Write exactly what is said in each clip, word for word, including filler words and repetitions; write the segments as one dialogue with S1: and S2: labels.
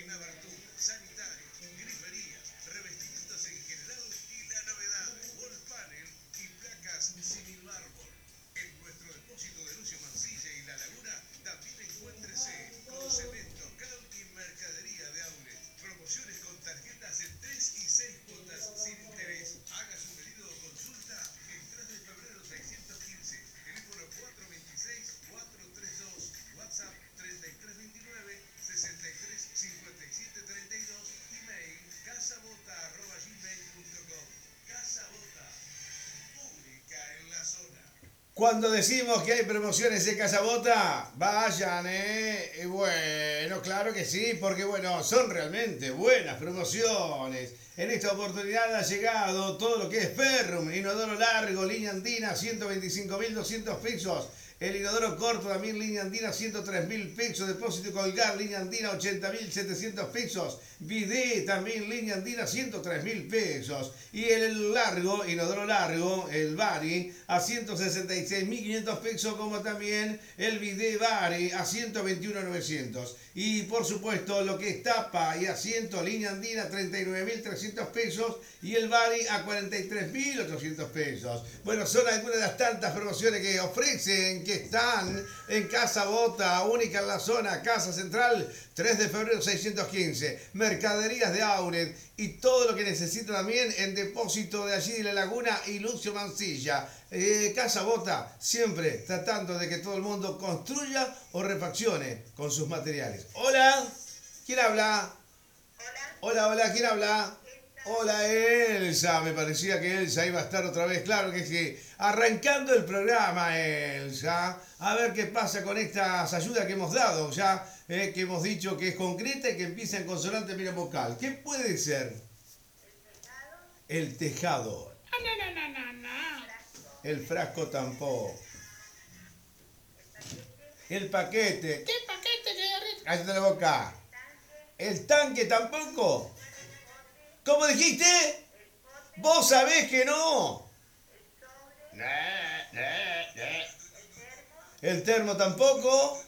S1: Cuando decimos que hay promociones en Casa Bota, vayan, ¿eh? Y bueno, claro que sí, porque bueno, son realmente buenas promociones. En esta oportunidad ha llegado todo lo que es Ferrum, inodoro largo, línea andina, ciento veinticinco mil doscientos pesos. El inodoro corto también, línea andina, ciento tres mil pesos. Depósito colgar, línea andina, ochenta mil setecientos pesos. Bidet también, línea andina, ciento tres mil pesos. Y el largo, inodoro largo, el Bari, a ciento sesenta y seis mil quinientos pesos, como también el bidet Bari a ciento veintiuno mil novecientos. Y por supuesto, lo que es tapa y asiento, línea andina, treinta y nueve mil trescientos pesos. Y el Bari a cuarenta y tres mil ochocientos pesos. Bueno, son algunas de las tantas promociones que ofrecen, que están en Casa Bota, única en la zona, Casa Central, tres de febrero seiscientos quince. Mercaderías de Auret y todo lo que necesita también en depósito de allí de La Laguna y Lucio Mancilla. Eh, Casa Bota, siempre tratando de que todo el mundo construya o refaccione con sus materiales. Hola, ¿quién habla?
S2: Hola.
S1: Hola, hola, ¿quién habla? Hola, Elsa. Me parecía que Elsa iba a estar otra vez. Claro que sí. Arrancando el programa, Elsa. A ver qué pasa con estas ayudas que hemos dado ya. Eh, que hemos dicho que es concreta y que empieza en consonante medio vocal. ¿Qué puede ser? El tejado. El tejado.
S2: No, no, no, no, no.
S1: El frasco tampoco. El paquete.
S2: ¿Qué paquete de
S1: Cállate la boca. El tanque tampoco. ¿Cómo dijiste? ¿Vos sabés que no? El termo tampoco.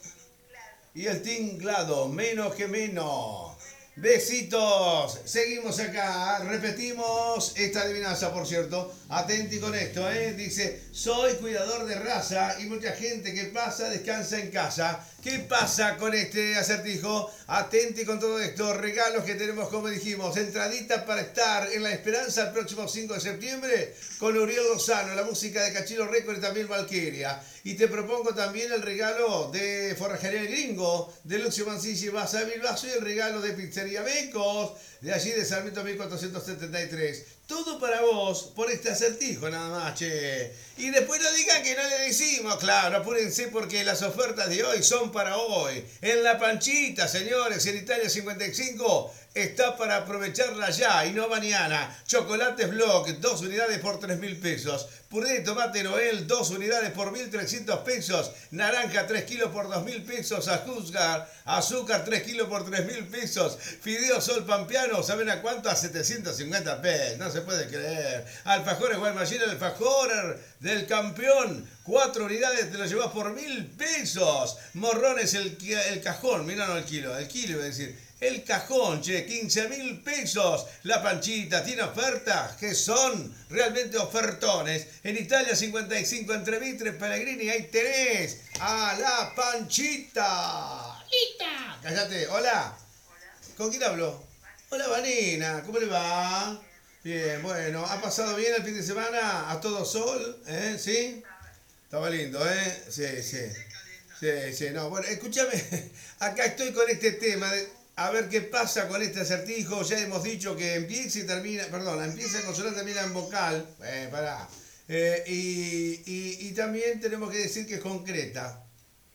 S1: Y el tinglado, menos que menos. Besitos. Seguimos acá. Repetimos esta adivinanza, por cierto. Atenti con esto, ¿eh? Dice, soy cuidador de raza y mucha gente que pasa descansa en casa. ¿Qué pasa con este acertijo? Atenti con todo esto. Regalos que tenemos, como dijimos. Entraditas para estar en La Esperanza el próximo cinco de septiembre con Uriel Lozano, la música de Cachilo Record y también Valkyria. Y te propongo también el regalo de Forrajería El Gringo, de Lucio Mancilla y Baza Bilbaso, y el regalo de Pizzería Becos, de allí de Sarmiento mil cuatrocientos setenta y tres. Todo para vos, por este acertijo nada más, che. Y después no digan que no le decimos, claro, apúrense porque las ofertas de hoy son para hoy. En La Panchita, señores, en Italia cincuenta y cinco, está para aprovecharla ya y no mañana. Chocolates Block, dos unidades por tres mil pesos. Puré de tomate Noel, dos unidades por mil trescientos pesos. Naranja, tres kilos por dos mil pesos. Azúcar, azúcar, tres kilos por tres mil pesos. Fideo Sol Pampeano, ¿saben a cuánto? A setecientos cincuenta pesos. No se puede creer. Alfajores Guaymallén, el alfajor del campeón. Cuatro unidades te lo llevas por mil pesos. Morrones, el, el cajón. Mirá, no el kilo, el kilo iba a decir. El cajón, che, quince mil pesos. La Panchita tiene ofertas que son realmente ofertones. En Italia cincuenta y cinco, entre Mitre, Pellegrini, ahí tenés a La Panchita.
S2: ¡Lita!
S1: Cállate, hola. ¿Con quién hablo? Hola, Vanina, ¿cómo le va? Bien, bueno, ¿ha pasado bien el fin de semana? ¿A todo sol? ¿Eh? ¿Sí? Estaba lindo, ¿eh? Sí, sí. Sí, sí, no, bueno, escúchame, acá estoy con este tema de... A ver qué pasa con este acertijo. Ya hemos dicho que empieza y termina, perdón, empieza en consonante, termina en vocal. Eh, pará. Eh, y, y, y también tenemos que decir que es concreta.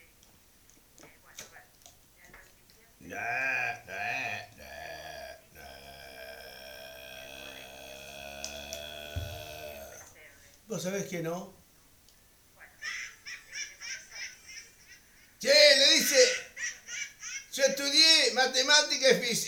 S1: ¿Vos sabés que no? Che, le dice... Yo estudié matemática y física.